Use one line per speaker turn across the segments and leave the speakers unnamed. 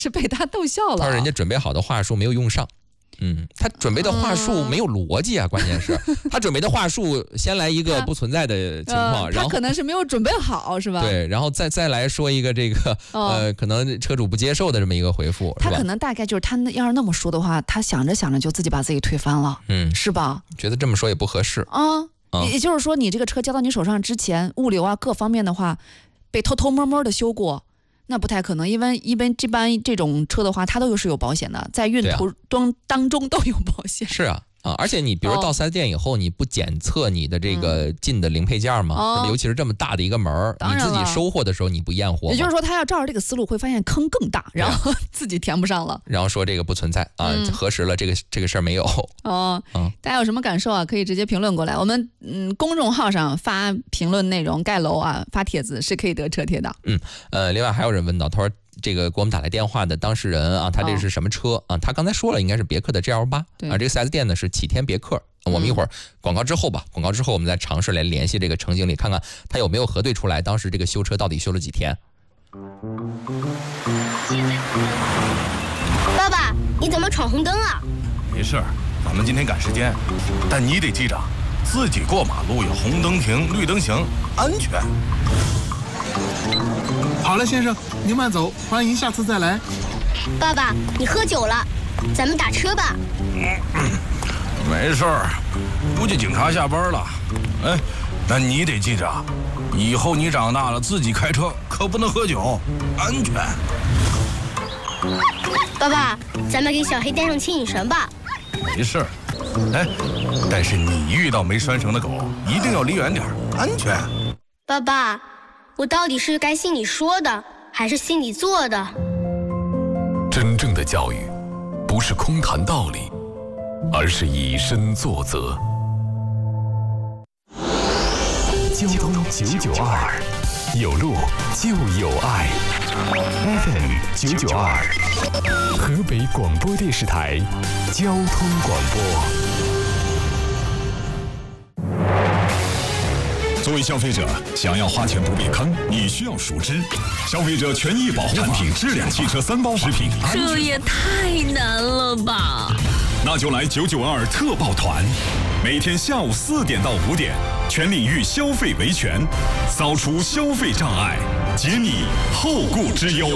是被他逗笑了。
他说人家准备好的话术没有用上。他准备的话术没有逻辑啊，关键是他准备的话术先来一个不存在的情况，然后
他可能是没有准备好，是吧？
对，然后再来说一个这个可能车主不接受的这么一个回复，
他可能大概就是他要是那么说的话，他想着想着就自己把自己推翻了，是吧？
觉得这么说也不合适
也就是说，你这个车交到你手上之前，物流啊各方面的话，被偷偷摸摸的修过。那不太可能，因为一般这种车的话，它都是有保险的，在运途当中都有保险。
是啊，而且你比如到4S店以后，你不检测你的这个进的零配件吗？尤其是这么大的一个门，你自己收货的时候你不验货吗？
也就是说，他要照着这个思路，会发现坑更大，然后自己填不上了。
然后说这个不存在核实了这个事儿没有。
大家有什么感受啊？可以直接评论过来。我们公众号上发评论内容盖楼啊，发帖子是可以得车贴的。
另外还有人问到，他说这个给我们打来电话的当事人啊，他这是什么车啊？他刚才说了，应该是别克的 GL8 这个 4S 店呢是启天别克。我们一会儿广告之后我们再尝试来联系这个程经理，看看他有没有核对出来当时这个修车到底修了几天。
爸爸，你怎么闯红灯啊？
没事，咱们今天赶时间，但你得记着，自己过马路有红灯停，绿灯行，安全。
好了，先生，您慢走，欢迎下次再来。
爸爸，你喝酒了，咱们打车吧。
没事儿，估计警察下班了。但你得记着，以后你长大了自己开车可不能喝酒，安全。
爸爸，咱们给小黑带上牵引绳吧。
没事，但是你遇到没拴绳的狗，一定要离远点，安全。
爸爸，我到底是该信你说的，还是信你做的？
真正的教育，不是空谈道理，而是以身作则。交通992，有路就有爱。FM 992，河北广播电视台交通广播。
作为消费者，想要花钱不被坑，你需要熟知消费者权益保护法、产品质量、汽车3包法、食品安全。
这也太难了吧！
那就来992特报团，每天下午4点到5点，全领域消费维权，扫除消费障碍，解你后顾之忧。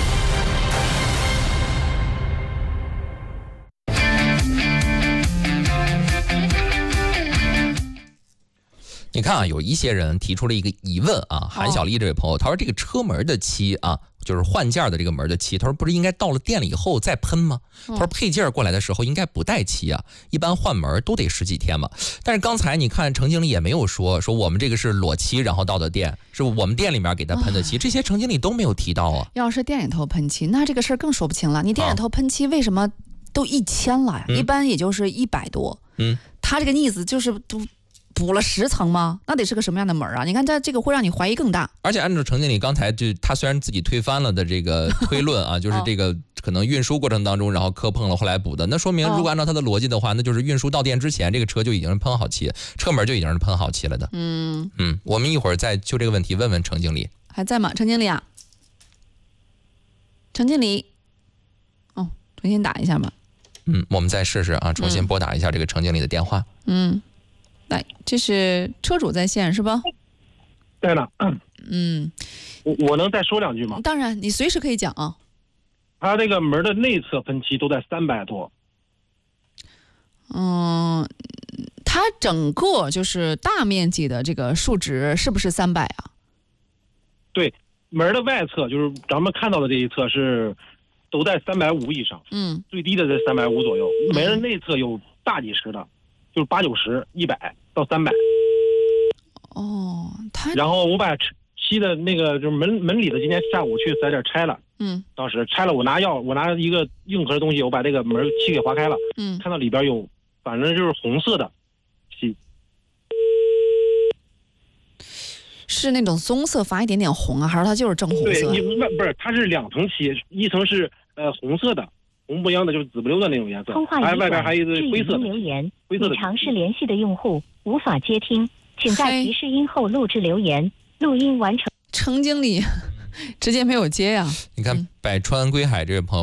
你看啊，有一些人提出了一个疑问啊，韩小丽这位朋友，他说这个车门的漆啊，就是换件的这个门的漆，他说不是应该到了店里以后再喷吗？他说配件过来的时候应该不带漆啊，一般换门都得10几天嘛。但是刚才你看程经理也没有说我们这个是裸漆然后到的店，是我们店里面给他喷的漆，这些程经理都没有提到啊。
要是店里头喷漆，那这个事儿更说不清了。你店里头喷漆为什么都1000了呀？一般也就是100多。他这个腻子就是都补了10层吗？那得是个什么样的门啊？你看这个会让你怀疑更大。
而且按照程经理刚才他虽然自己推翻了的这个推论啊，就是这个可能运输过程当中然后磕碰了后来补的，那说明如果按照他的逻辑的话，那就是运输到店之前这个车就已经是喷好漆，车门就已经是喷好漆了的。我们一会儿再就这个问题问问程经理。
还在吗？程经理啊？程经理，重新打一下吧。
我们再试试啊，重新拨打一下这个程经理的电话。
来，这是车主在线是吧？
对了。我能再说2句吗？
当然，你随时可以讲啊。
它这个门的内侧喷漆都在300多。
它整个就是大面积的这个数值是不是300啊？
对，门的外侧就是咱们看到的这一侧是都在350以上。最低的在350左右。门的内侧有大几十的。就是80、90、100到300。然后我把漆的那个就是门里的，今天下午去4S店拆了。当时拆了，我拿一个硬壳的东西，我把这个门漆给划开了。看到里边有，反正就是红色的漆。
是那种棕色发一点点红啊，还是它就是正红色？
对，不是，它是2层漆，一层是红色的。红不一样的就是紫不溜的那种颜色，还外边还有一个灰色的。
留言，
灰色的。
你尝试联系的用户无法接听，请在提示音后录制留言，录音完成。
程经理直接没有接呀。
你看百川归海这位朋友。